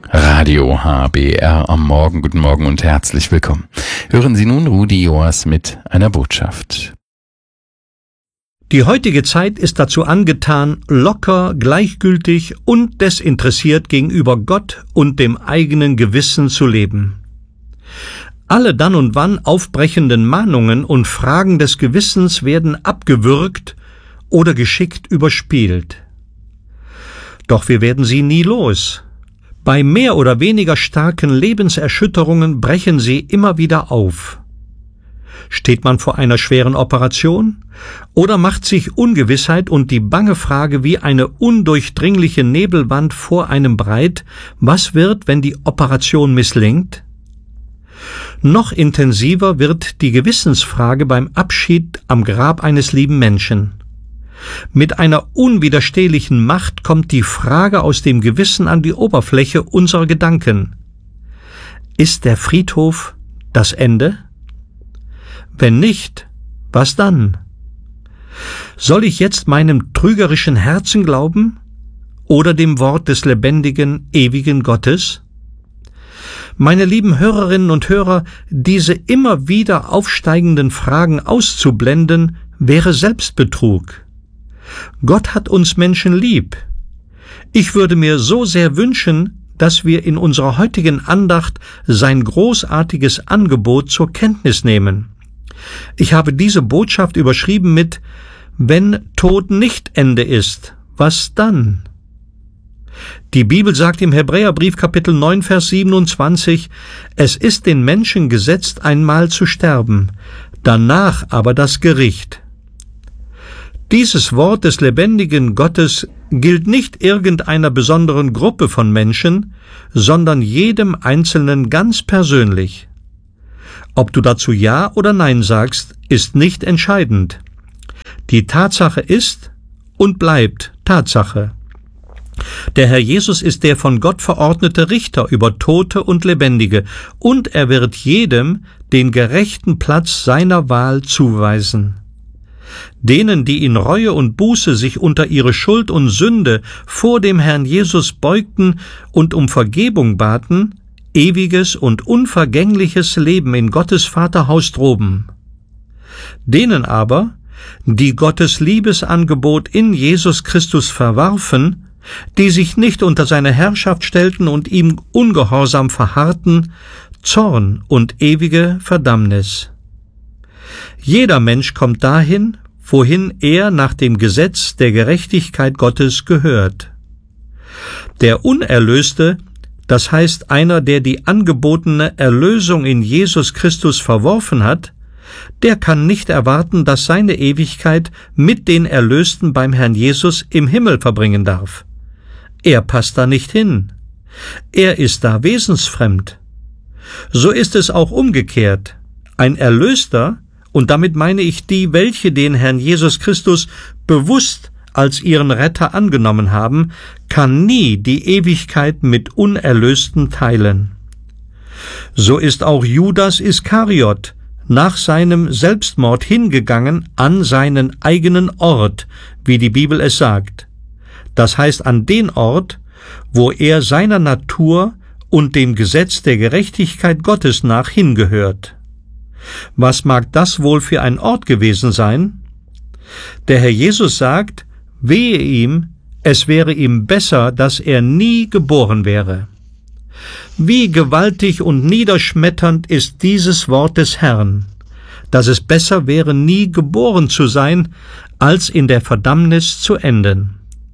Radio HBR am Morgen. Guten Morgen und herzlich willkommen. Hören Sie nun Rudi Joas mit einer Botschaft. Die heutige Zeit ist dazu angetan, locker, gleichgültig und desinteressiert gegenüber Gott und dem eigenen Gewissen zu leben. Alle dann und wann aufbrechenden Mahnungen und Fragen des Gewissens werden abgewürgt oder geschickt überspielt. Doch wir werden sie nie los. Bei mehr oder weniger starken Lebenserschütterungen brechen sie immer wieder auf. Steht man vor einer schweren Operation? Oder macht sich Ungewissheit und die bange Frage wie eine undurchdringliche Nebelwand vor einem breit, was wird, wenn die Operation misslingt? Noch intensiver wird die Gewissensfrage beim Abschied am Grab eines lieben Menschen. Mit einer unwiderstehlichen Macht kommt die Frage aus dem Gewissen an die Oberfläche unserer Gedanken. Ist der Friedhof das Ende? Wenn nicht, was dann? Soll ich jetzt meinem trügerischen Herzen glauben oder dem Wort des lebendigen, ewigen Gottes? Meine lieben Hörerinnen und Hörer, diese immer wieder aufsteigenden Fragen auszublenden, wäre Selbstbetrug. Gott hat uns Menschen lieb. Ich würde mir so sehr wünschen, dass wir in unserer heutigen Andacht sein großartiges Angebot zur Kenntnis nehmen. Ich habe diese Botschaft überschrieben mit »Wenn Tod nicht Ende ist, was dann?« Die Bibel sagt im Hebräerbrief Kapitel 9, Vers 27, es ist den Menschen gesetzt, einmal zu sterben, danach aber das Gericht. Dieses Wort des lebendigen Gottes gilt nicht irgendeiner besonderen Gruppe von Menschen, sondern jedem Einzelnen ganz persönlich. Ob du dazu Ja oder Nein sagst, ist nicht entscheidend. Die Tatsache ist und bleibt Tatsache. Der Herr Jesus ist der von Gott verordnete Richter über Tote und Lebendige, und er wird jedem den gerechten Platz seiner Wahl zuweisen. Denen, die in Reue und Buße sich unter ihre Schuld und Sünde vor dem Herrn Jesus beugten und um Vergebung baten, ewiges und unvergängliches Leben in Gottes Vaterhaus droben. Denen aber, die Gottes Liebesangebot in Jesus Christus verwarfen, die sich nicht unter seine Herrschaft stellten und ihm ungehorsam verharrten, Zorn und ewige Verdammnis. Jeder Mensch kommt dahin, wohin er nach dem Gesetz der Gerechtigkeit Gottes gehört. Der Unerlöste, das heißt einer, der die angebotene Erlösung in Jesus Christus verworfen hat, der kann nicht erwarten, dass seine Ewigkeit mit den Erlösten beim Herrn Jesus im Himmel verbringen darf. Er passt da nicht hin. Er ist da wesensfremd. So ist es auch umgekehrt. Ein Erlöster, und damit meine ich die, welche den Herrn Jesus Christus bewusst als ihren Retter angenommen haben, kann nie die Ewigkeit mit Unerlösten teilen. So ist auch Judas Iskariot nach seinem Selbstmord hingegangen an seinen eigenen Ort, wie die Bibel es sagt. Das heißt an den Ort, wo er seiner Natur und dem Gesetz der Gerechtigkeit Gottes nach hingehört. Was mag das wohl für ein Ort gewesen sein? Der Herr Jesus sagt, wehe ihm, es wäre ihm besser, dass er nie geboren wäre. Wie gewaltig und niederschmetternd ist dieses Wort des Herrn, dass es besser wäre, nie geboren zu sein, als in der Verdammnis zu enden.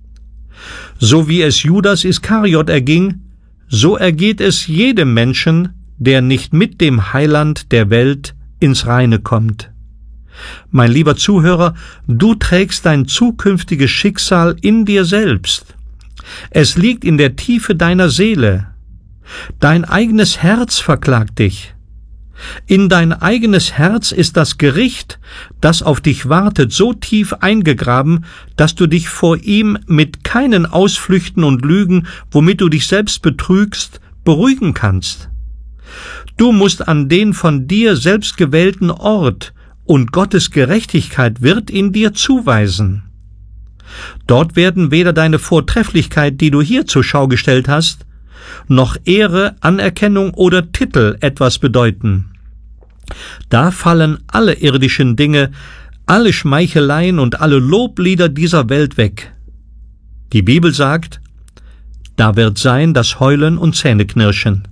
So wie es Judas Iskariot erging, so ergeht es jedem Menschen, der nicht mit dem Heiland der Welt ins Reine kommt. Mein lieber Zuhörer, du trägst dein zukünftiges Schicksal in dir selbst. Es liegt in der Tiefe deiner Seele. Dein eigenes Herz verklagt dich. In dein eigenes Herz ist das Gericht, das auf dich wartet, so tief eingegraben, dass du dich vor ihm mit keinen Ausflüchten und Lügen, womit du dich selbst betrügst, beruhigen kannst. Du musst an den von dir selbst gewählten Ort, und Gottes Gerechtigkeit wird ihn dir zuweisen. Dort werden weder deine Vortrefflichkeit, die du hier zur Schau gestellt hast, noch Ehre, Anerkennung oder Titel etwas bedeuten. Da fallen alle irdischen Dinge, alle Schmeicheleien und alle Loblieder dieser Welt weg. Die Bibel sagt, da wird sein das Heulen und Zähneknirschen.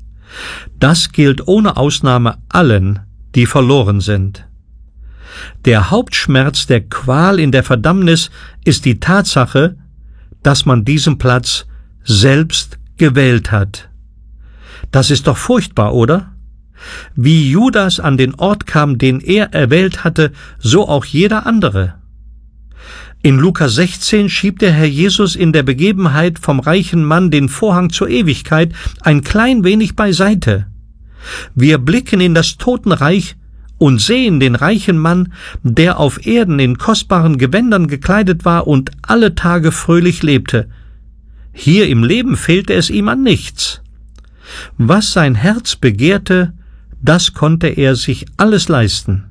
Das gilt ohne Ausnahme allen, die verloren sind. Der Hauptschmerz der Qual in der Verdammnis ist die Tatsache, dass man diesen Platz selbst gewählt hat. Das ist doch furchtbar, oder? Wie Judas an den Ort kam, den er erwählt hatte, so auch jeder andere. In Lukas 16 schiebt der Herr Jesus in der Begebenheit vom reichen Mann den Vorhang zur Ewigkeit ein klein wenig beiseite. Wir blicken in das Totenreich und sehen den reichen Mann, der auf Erden in kostbaren Gewändern gekleidet war und alle Tage fröhlich lebte. Hier im Leben fehlte es ihm an nichts. Was sein Herz begehrte, das konnte er sich alles leisten.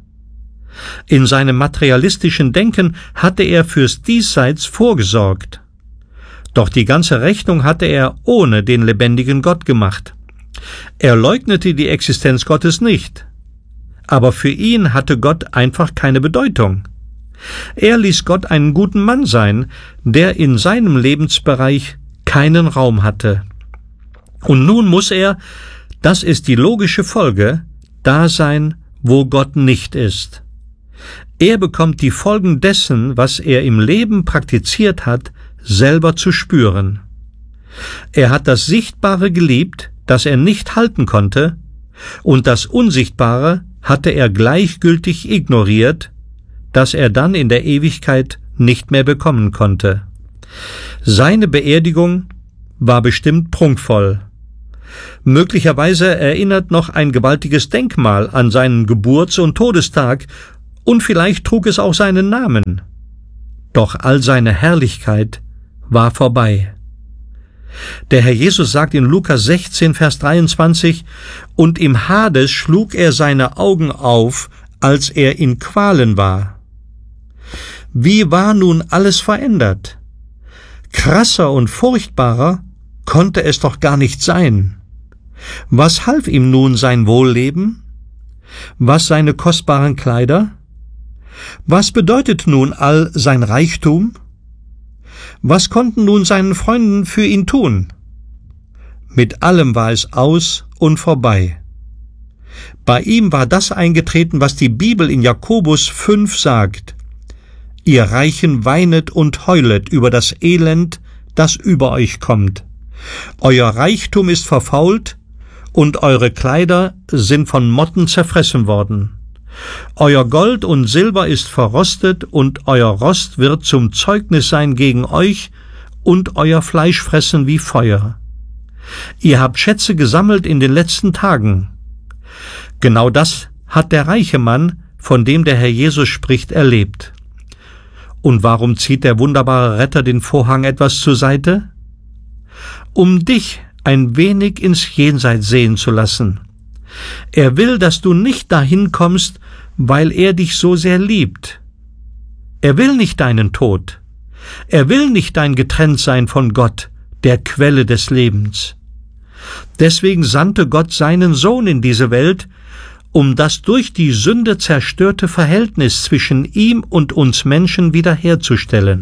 In seinem materialistischen Denken hatte er fürs Diesseits vorgesorgt. Doch die ganze Rechnung hatte er ohne den lebendigen Gott gemacht. Er leugnete die Existenz Gottes nicht. Aber für ihn hatte Gott einfach keine Bedeutung. Er ließ Gott einen guten Mann sein, der in seinem Lebensbereich keinen Raum hatte. Und nun muss er, das ist die logische Folge, da sein, wo Gott nicht ist. Er bekommt die Folgen dessen, was er im Leben praktiziert hat, selber zu spüren. Er hat das Sichtbare geliebt, das er nicht halten konnte, und das Unsichtbare hatte er gleichgültig ignoriert, das er dann in der Ewigkeit nicht mehr bekommen konnte. Seine Beerdigung war bestimmt prunkvoll. Möglicherweise erinnert noch ein gewaltiges Denkmal an seinen Geburts- und Todestag, und vielleicht trug es auch seinen Namen. Doch all seine Herrlichkeit war vorbei. Der Herr Jesus sagt in Lukas 16, Vers 23, und im Hades schlug er seine Augen auf, als er in Qualen war. Wie war nun alles verändert? Krasser und furchtbarer konnte es doch gar nicht sein. Was half ihm nun sein Wohlleben? Was seine kostbaren Kleider? Was bedeutet nun all sein Reichtum? Was konnten nun seinen Freunden für ihn tun? Mit allem war es aus und vorbei. Bei ihm war das eingetreten, was die Bibel in Jakobus 5 sagt. Ihr Reichen weinet und heulet über das Elend, das über euch kommt. Euer Reichtum ist verfault und eure Kleider sind von Motten zerfressen worden. Euer Gold und Silber ist verrostet und euer Rost wird zum Zeugnis sein gegen euch und euer Fleisch fressen wie Feuer. Ihr habt Schätze gesammelt in den letzten Tagen. Genau das hat der reiche Mann, von dem der Herr Jesus spricht, erlebt. Und warum zieht der wunderbare Retter den Vorhang etwas zur Seite? Um dich ein wenig ins Jenseits sehen zu lassen. Er will, dass du nicht dahin kommst, weil er dich so sehr liebt. Er will nicht deinen Tod. Er will nicht dein Getrenntsein von Gott, der Quelle des Lebens. Deswegen sandte Gott seinen Sohn in diese Welt, um das durch die Sünde zerstörte Verhältnis zwischen ihm und uns Menschen wiederherzustellen.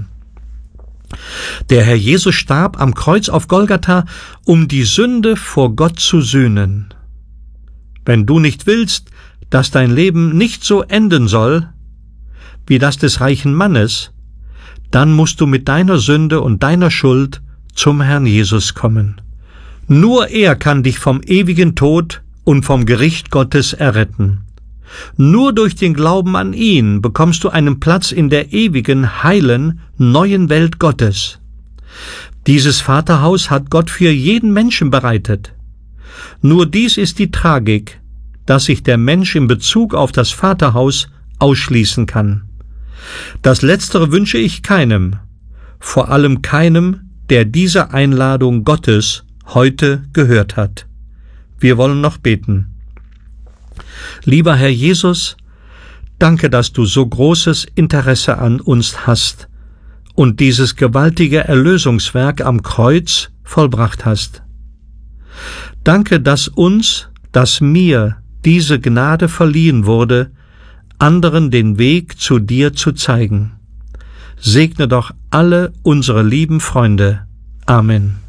Der Herr Jesus starb am Kreuz auf Golgatha, um die Sünde vor Gott zu sühnen. Wenn du nicht willst, dass dein Leben nicht so enden soll, wie das des reichen Mannes, dann musst du mit deiner Sünde und deiner Schuld zum Herrn Jesus kommen. Nur er kann dich vom ewigen Tod und vom Gericht Gottes erretten. Nur durch den Glauben an ihn bekommst du einen Platz in der ewigen, heilen, neuen Welt Gottes. Dieses Vaterhaus hat Gott für jeden Menschen bereitet. Nur dies ist die Tragik, dass sich der Mensch in Bezug auf das Vaterhaus ausschließen kann. Das Letztere wünsche ich keinem, vor allem keinem, der diese Einladung Gottes heute gehört hat. Wir wollen noch beten. Lieber Herr Jesus, danke, dass du so großes Interesse an uns hast und dieses gewaltige Erlösungswerk am Kreuz vollbracht hast. Danke, dass mir diese Gnade verliehen wurde, anderen den Weg zu dir zu zeigen. Segne doch alle unsere lieben Freunde. Amen.